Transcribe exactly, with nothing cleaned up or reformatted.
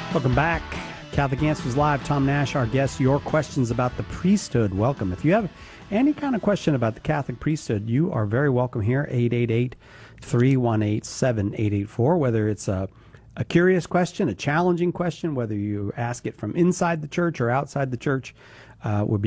Welcome back. Catholic Answers Live. Tom Nash, our guest. Your questions about the priesthood, welcome. If you have any kind of question about the Catholic priesthood, you are very welcome here. eight eight eight, three one eight, seven eight eight four. Whether it's a, a curious question, a challenging question, whether you ask it from inside the church or outside the church, uh, would be